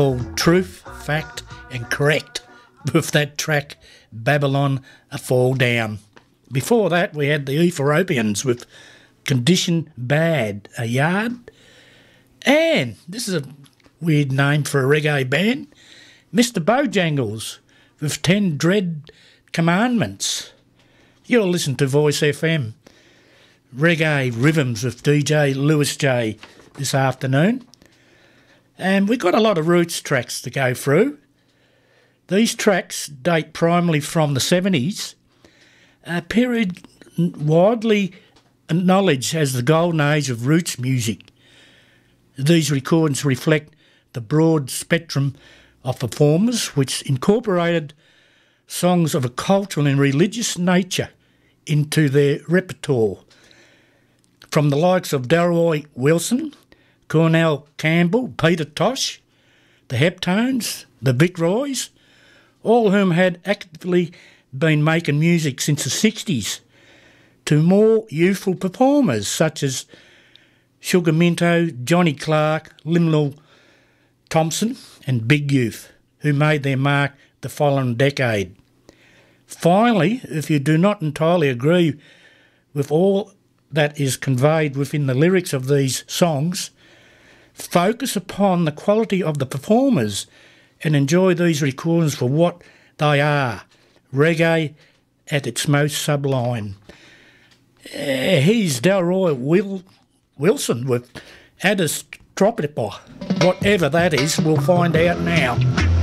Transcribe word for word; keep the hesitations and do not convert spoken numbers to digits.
All truth, fact and correct with that track Babylon A Fall Down. Before that we had the Ethiopians with Condition Bad, a yard. And this is a weird name for a reggae band, Mister Bojangles with Ten Dread Commandments. You'll listen to Voice F M, Reggae Rhythms with D J Lewis J this afternoon. And we've got a lot of roots tracks to go through. These tracks date primarily from the seventies, a period widely acknowledged as the golden age of roots music. These recordings reflect the broad spectrum of performers which incorporated songs of a cultural and religious nature into their repertoire. From the likes of Delroy Wilson, Cornell Campbell, Peter Tosh, the Heptones, the Vic Roys, all whom had actively been making music since the sixties, to more youthful performers such as Sugar Minto, Johnny Clark, Limnell Thompson and Big Youth, who made their mark the following decade. Finally, if you do not entirely agree with all that is conveyed within the lyrics of these songs, focus upon the quality of the performers and enjoy these recordings for what they are, reggae at its most sublime. Uh, here's Delroy Will, Wilson with Addis Tropipa. Whatever that is, we'll find out now.